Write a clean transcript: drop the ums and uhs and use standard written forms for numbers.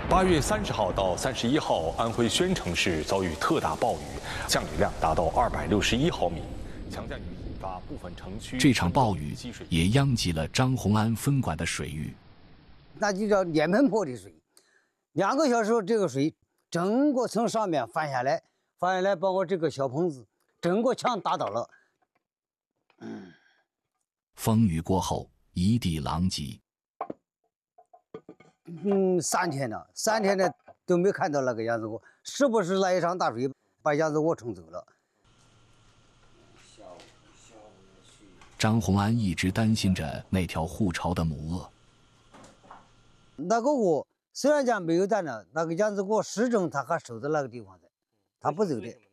8月30号到31号，安徽宣城市遭遇特大暴雨，降雨量达到261毫米，强降雨引发部分城区。 这场暴雨也殃及了张洪安分管的水域， 那就叫脸盆坡的水，2个小时这个水整个从上面翻下来，把我这个小棚子整个墙打倒了。 风雨过后，一地狼藉。 3天了，3天了都没看到那个杨子窝，是不是那一场大水把杨子窝冲走了？ 张洪安一直担心着那条护巢的母鳄。 那个窝虽然讲没有断了，那个杨子窝始终它还守在那个地方的，它不走的。